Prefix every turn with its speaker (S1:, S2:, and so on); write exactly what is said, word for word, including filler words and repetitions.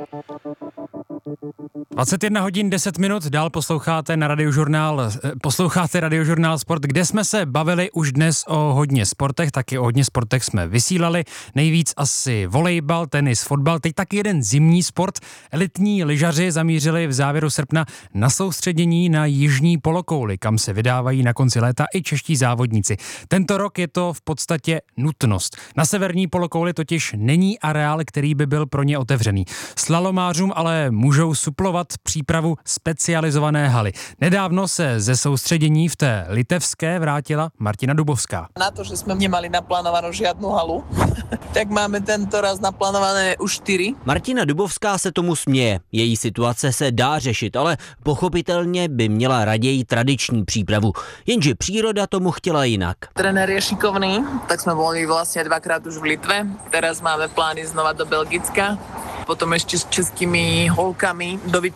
S1: dvacet jedna hodin deset minut, dál posloucháte na radiožurnál, posloucháte radiožurnál Sport, kde jsme se bavili už dnes o hodně sportech, taky o hodně sportech jsme vysílali, nejvíc asi volejbal, tenis, fotbal, teď taky jeden zimní sport. Elitní lyžaři zamířili v závěru srpna na soustředění na jižní polokouli, kam se vydávají na konci léta i čeští závodníci. Tento rok je to v podstatě nutnost. Na severní polokouli totiž není areál, který by byl pro ně otevřený. Slalomářům ale můžou suplovat přípravu specializované haly. Nedávno se ze soustředění v té litevské vrátila Martina Dubovská.
S2: Na to, že jsme nemali naplánovanou žiadnu halu, tak máme tento raz naplánované už čtyři.
S3: Martina Dubovská se tomu směje. Její situace se dá řešit, ale pochopitelně by měla raději tradiční přípravu. Jenže příroda tomu chtěla jinak.
S2: Trenér je šikovný, tak jsme boli vlastně dvakrát už v Litve. Teraz máme plány znova do Belgicka. Potom ešte s českými holkami do